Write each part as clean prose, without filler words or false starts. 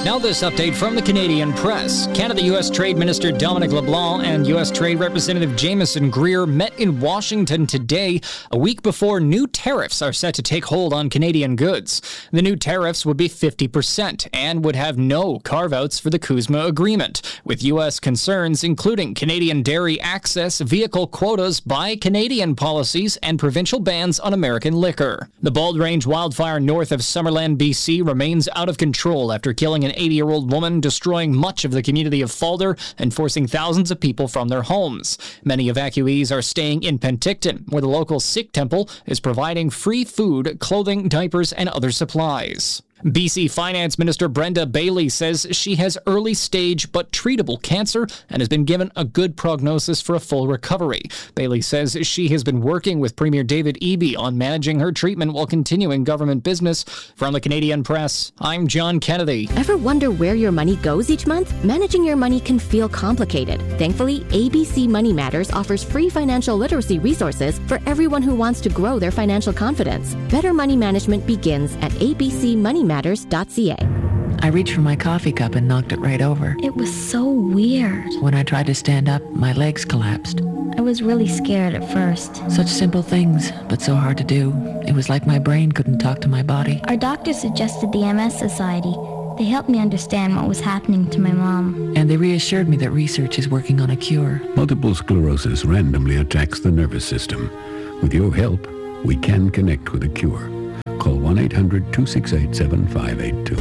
Now this update from the Canadian press. Canada-U.S. Trade Minister Dominic LeBlanc and U.S. Trade Representative Jameson Greer met in Washington today, a week before new tariffs are set to take hold on Canadian goods. The new tariffs would be 50% and would have no carve-outs for the CUSMA agreement, with U.S. concerns including Canadian dairy access, vehicle quotas, buy Canadian policies, and provincial bans on American liquor. The Bald Range wildfire north of Summerland, BC remains out of control after killing an 80-year-old woman, destroying much of the community of Falder and forcing thousands of people from their homes. Many evacuees are staying in Penticton, where the local Sikh temple is providing free food, clothing, diapers, and other supplies. BC Finance Minister Brenda Bailey says she has early-stage but treatable cancer and has been given a good prognosis for a full recovery. Bailey says she has been working with Premier David Eby on managing her treatment while continuing government business. From the Canadian Press, I'm John Kennedy. Ever wonder where your money goes each month? Managing your money can feel complicated. Thankfully, ABC Money Matters offers free financial literacy resources for everyone who wants to grow their financial confidence. Better money management begins at abcmoneymatters.ca. I reached for my coffee cup and knocked it right over. It was so weird. When I tried to stand up, my legs collapsed. I was really scared at first. Such simple things, but so hard to do. It was like my brain couldn't talk to my body. Our doctor suggested the MS Society. They helped me understand what was happening to my mom. And they reassured me that research is working on a cure. Multiple sclerosis randomly attacks the nervous system. With your help, we can connect with a cure. Call 1-800-268-7582.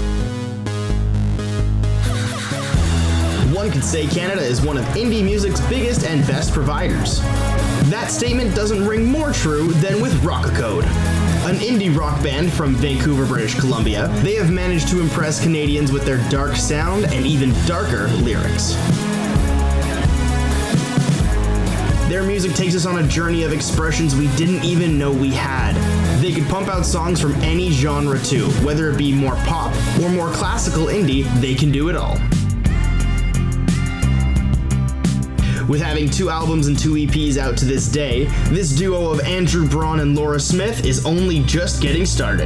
One could say Canada is one of indie music's biggest and best providers. That statement doesn't ring more true than with Rockacode. An indie rock band from Vancouver, British Columbia, they have managed to impress Canadians with their dark sound and even darker lyrics. Their music takes us on a journey of expressions we didn't even know we had. They could pump out songs from any genre too, whether it be more pop or more classical indie, they can do it all. With having 2 albums and 2 EPs out to this day, this duo of Andrew Braun and Laura Smith is only just getting started.